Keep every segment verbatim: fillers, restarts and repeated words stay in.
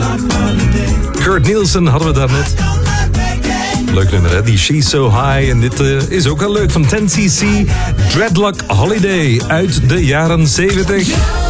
Kurt Nielsen hadden we daarnet. Leuk nummer, hè? Die She's So High. En dit uh, is ook wel leuk van ten C C. Dreadlock Holiday uit de jaren zeventig.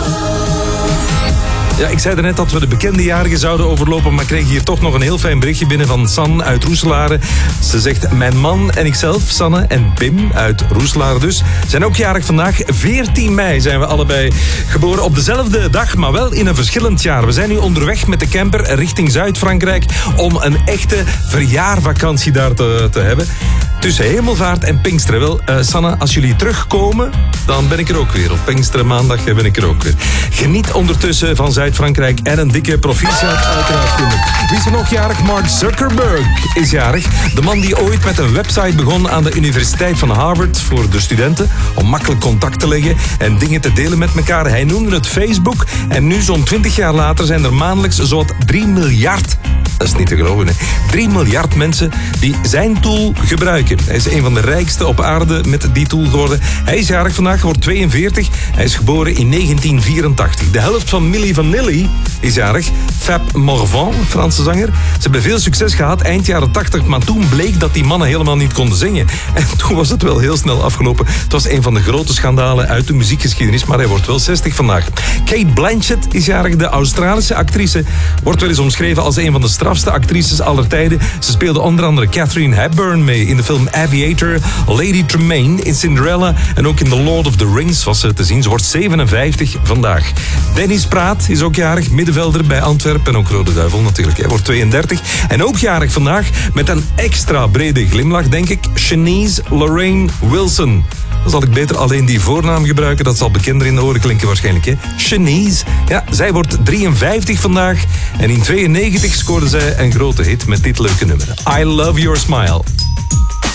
Ja, ik zei net dat we de bekende jarigen zouden overlopen, maar kreeg hier toch nog een heel fijn berichtje binnen van San uit Roeselare. Ze zegt, mijn man en ikzelf, Sanne en Pim uit Roeselare dus, zijn ook jarig vandaag. veertien mei zijn we allebei geboren op dezelfde dag, maar wel in een verschillend jaar. We zijn nu onderweg met de camper richting Zuid-Frankrijk om een echte verjaarvakantie daar te, te hebben. Tussen Hemelvaart en Pinksteren. Wel, uh, Sanne, als jullie terugkomen, dan ben ik er ook weer. Op Pinksteren maandag ben ik er ook weer. Geniet ondertussen van Zuid-Frankrijk en een dikke proficiat uiteraard vinden. Wie is er nog jarig? Mark Zuckerberg is jarig. De man die ooit met een website begon aan de Universiteit van Harvard voor de studenten, om makkelijk contact te leggen en dingen te delen met elkaar. Hij noemde het Facebook en nu zo'n twintig jaar later zijn er maandelijks zowat drie miljard... Dat is niet te geloven, hè. drie miljard mensen die zijn tool gebruiken. Hij is een van de rijkste op aarde met die tool geworden. Hij is jarig vandaag, wordt tweeënveertig. Hij is geboren in negentien vierentachtig. De helft van Milli Vanilli is jarig. Fab Morvan, Franse zanger. Ze hebben veel succes gehad eind jaren tachtig, maar toen bleek dat die mannen helemaal niet konden zingen. En toen was het wel heel snel afgelopen. Het was een van de grote schandalen uit de muziekgeschiedenis, maar hij wordt wel zestig vandaag. Kate Blanchett is jarig, de Australische actrice. Wordt wel eens omschreven als een van de strafste actrices aller tijden. Ze speelde onder andere Catherine Hepburn mee in de film Aviator, Lady Tremaine in Cinderella en ook in The Lord of the Rings was ze te zien. Ze wordt zevenenvijftig vandaag. Dennis Praat is ook jarig, middenvelder bij Antwerpen en ook Rode Duivel natuurlijk. Hij wordt tweeëndertig en ook jarig vandaag met een extra brede glimlach, denk ik, Shanice Lorraine Wilson. Dan zal ik beter alleen die voornaam gebruiken. Dat zal bekender in de oren klinken waarschijnlijk, hè? Shanice. Ja, zij wordt drieënvijftig vandaag. En in tweeënnegentig scoorde zij een grote hit met dit leuke nummer. I Love Your Smile.